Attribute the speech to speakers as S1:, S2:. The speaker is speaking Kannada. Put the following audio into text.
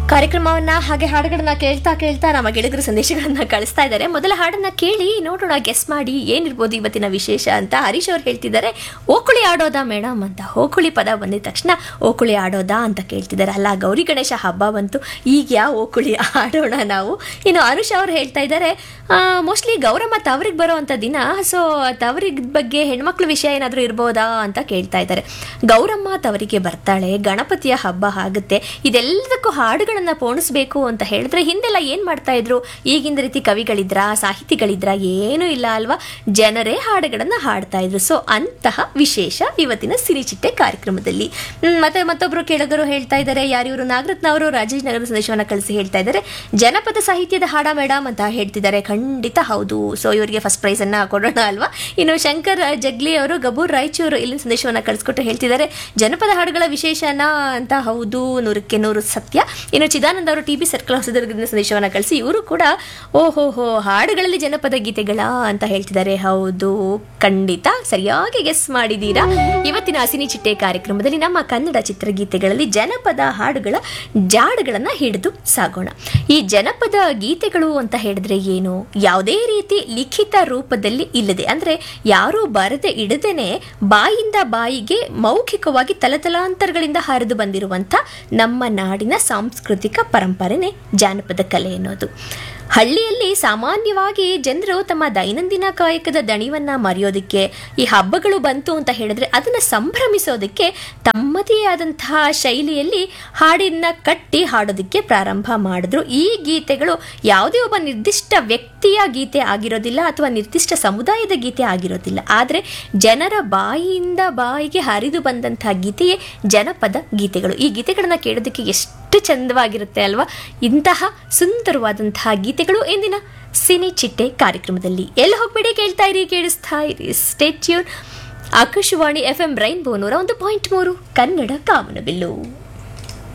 S1: ಕಾರ್ಯಕ್ರಮವನ್ನ ಹಾಗೆ ಹಾಡುಗಳನ್ನ ಕೇಳ್ತಾ ಕೇಳ್ತಾ ನಮ್ಮ ಗೆಳಗರು ಸಂದೇಶಗಳನ್ನ ಕಳಿಸ್ತಾ ಇದ್ದಾರೆ. ಮೊದಲ ಹಾಡನ್ನ ಕೇಳಿ ನೋಡೋಣ, ಗೆಸ್ ಮಾಡಿ ಏನಿರ್ಬೋದು ಇವತ್ತಿನ ವಿಶೇಷ ಅಂತ ಹರೀಶ್ ಅವರು ಹೇಳ್ತಿದ್ದಾರೆ. ಓಕುಳಿ ಆಡೋದಾ ಮೇಡಮ್ ಅಂತ. ಓಕುಳಿ ಪದ ಬಂದಿದ ತಕ್ಷಣ ಓಕುಳಿ ಆಡೋದಾ ಅಂತ ಕೇಳ್ತಿದ್ದಾರೆ. ಅಲ್ಲ, ಗೌರಿ ಗಣೇಶ ಹಬ್ಬ ಬಂತು, ಈಗ ಯಾವ ಓಕುಳಿ ಆಡೋಣ ನಾವು. ಇನ್ನು ಅನುಷ್ ಅವರು ಹೇಳ್ತಾ ಇದ್ದಾರೆ, ಮೋಸ್ಟ್ಲಿ ಗೌರಮ್ಮ ತವರಿಗೆ ಬರೋ ಅಂತ ದಿನ, ಸೊ ತವರಿಗೆ ಬಗ್ಗೆ ಹೆಣ್ಮಕ್ಳು ವಿಷಯ ಏನಾದರೂ ಇರ್ಬೋದಾ ಅಂತ ಕೇಳ್ತಾ ಇದ್ದಾರೆ. ಗೌರಮ್ಮ ತವರಿಗೆ ಬರ್ತಾಳೆ, ಗಣಪತಿಯ ಹಬ್ಬ ಆಗುತ್ತೆ, ಇದೆಲ್ಲದಕ್ಕೂ ಹಾಡುಗಳನ್ನ ಪೋಣಿಸ್ಬೇಕು ಅಂತ ಹೇಳಿದ್ರೆ ಹಿಂದೆಲ್ಲ ಏನ್ ಮಾಡ್ತಾ ಇದ್ರು? ಈಗಿನ ರೀತಿ ಕವಿಗಳಿದ್ರ, ಸಾಹಿತಿಗಳಿದ್ರ? ಏನೂ ಇಲ್ಲ ಅಲ್ವಾ, ಜನರೇ ಹಾಡುಗಳನ್ನ ಹಾಡ್ತಾ ಇದ್ರು. ಸೊ ಅಂತಹ ವಿಶೇಷ ಇವತ್ತಿನ ಸಿರಿಚಿಟ್ಟೆ ಕಾರ್ಯಕ್ರಮದಲ್ಲಿ. ಮತ್ತೆ ಮತ್ತೊಬ್ರು ಕೇಳಗರು ಹೇಳ್ತಾ ಇದ್ದಾರೆ, ಯಾರಿವರು ನಾಗರತ್ನ ಅವರು ರಾಜಾಜಿನಗರದ ಸಂದೇಶವನ್ನ ಕಳಿಸಿ ಹೇಳ್ತಾ ಇದ್ದಾರೆ, ಜನಪದ ಸಾಹಿತ್ಯದ ಹಾಡ ಮೇಡಮ್ ಅಂತ ಹೇಳ್ತಿದ್ದಾರೆ. ಖಂಡಿತ ಹೌದು. ಸೊ ಇವರಿಗೆ ಫಸ್ಟ್ ಪ್ರೈಸ್ ಅನ್ನ ಕೊಡೋಣ ಅಲ್ವಾ. ಇನ್ನು ಶಂಕರ್ ಜಗ್ಲಿ ಅವರು ಗಬೂರ್ ರಾಯಚೂರು ಇಲ್ಲಿನ ಸಂದೇಶವನ್ನ ಕಳಿಸ್ಕೊಟ್ಟು ಹೇಳ್ತಿದ್ದಾರೆ, ಜನಪದ ಹಾಡುಗಳ ವಿಶೇಷನ ಅಂತ. ಹೌದು, 100ಕ್ಕೆ 100 ಸತ್ಯ. ಇನ್ನು ಚಿದಾನಂದ ಅವರು ಟಿ.ಬಿ. ಸರ್ಕಲ್ ಹೊಸದುರ್ಗದಿಂದ ಸಂದೇಶವನ್ನ ಕಳಿಸಿ ಇವರು ಕೂಡ ಓಹೋಹೋ ಹಾಡುಗಳಲ್ಲಿ ಜನಪದ ಗೀತೆಗಳ ಅಂತ ಹೇಳ್ತಿದ್ದಾರೆ. ಹೌದು, ಖಂಡಿತ ಸರಿಯಾಗಿ ಗೆಸ್ ಮಾಡಿದ್ದೀರಾ. ಇವತ್ತಿನ ಹಸಿನಿ ಚಿಟ್ಟೆ ಕಾರ್ಯಕ್ರಮದಲ್ಲಿ ನಮ್ಮ ಕನ್ನಡ ಚಿತ್ರಗೀತೆಗಳಲ್ಲಿ ಜನಪದ ಹಾಡುಗಳ ಜಾಡುಗಳನ್ನ ಹಿಡಿದು ಸಾಗೋಣ. ಈ ಜನಪದ ಗೀತೆಗಳು ಅಂತ ಹೇಳಿದ್ರೆ ಏನು? ಯಾವುದೇ ರೀತಿ ಲಿಖಿತ ರೂಪದಲ್ಲಿ ಇಲ್ಲದೆ, ಅಂದ್ರೆ ಯಾರೂ ಬರದೆ ಇಡದೇನೆ ಬಾಯಿಂದ ಬಾಯಿಗೆ ಮೌಖಿಕವಾಗಿ ತಲತಲಾಂತರಗಳಿಂದ ಹರಿದು ಬಂದಿರುವಂಥ ನಮ್ಮ ನಾಡಿನ ಸಾಂಸ್ಕೃತಿಕ ಪರಂಪರೆನೇ ಜಾನಪದ ಕಲೆ ಎನ್ನುವುದು. ಹಳ್ಳಿಯಲ್ಲಿ ಸಾಮಾನ್ಯವಾಗಿ ಜನರು ತಮ್ಮ ದೈನಂದಿನ ಕಾಯಕದ ದಣಿವನ್ನ ಮರೆಯೋದಕ್ಕೆ, ಈ ಹಬ್ಬಗಳು ಬಂತು ಅಂತ ಹೇಳಿದ್ರೆ ಅದನ್ನ ಸಂಭ್ರಮಿಸೋದಕ್ಕೆ ತಮ್ಮದೇ ಆದಂತಹ ಶೈಲಿಯಲ್ಲಿ ಹಾಡಿನ ಕಟ್ಟಿ ಹಾಡೋದಕ್ಕೆ ಪ್ರಾರಂಭ ಮಾಡಿದ್ರು. ಈ ಗೀತೆಗಳು ಯಾವುದೇ ಒಬ್ಬ ನಿರ್ದಿಷ್ಟ ವ್ಯಕ್ತಿಯ ಗೀತೆ ಆಗಿರೋದಿಲ್ಲ ಅಥವಾ ನಿರ್ದಿಷ್ಟ ಸಮುದಾಯದ ಗೀತೆ ಆಗಿರೋದಿಲ್ಲ. ಆದರೆ ಜನರ ಬಾಯಿಯಿಂದ ಬಾಯಿಗೆ ಹರಿದು ಬಂದಂತಹ ಗೀತೆಯೇ ಜನಪದ ಗೀತೆಗಳು. ಈ ಗೀತೆಗಳನ್ನ ಕೇಳೋದಕ್ಕೆ ಎಷ್ಟು ಚಂದವಾಗಿರುತ್ತೆ ಅಲ್ವಾ. ಇಂತಹ ಸುಂದರವಾದಂತಹ ಗೀತೆಗಳು ಇಂದಿನ ಸಿನಿ ಚಿಟ್ಟೆ ಕಾರ್ಯಕ್ರಮದಲ್ಲಿ. ಎಲ್ಲ ಹೋಗ್ಬೇಡಿ, ಕೇಳ್ತಾ ಇರಿ, ಕೇಳಿಸ್ತಾ ಇರಿ. Stay tune. Akashvani FM rainbow 101.3 Kannada ಕಾಮನಬಿಲ್ಲು.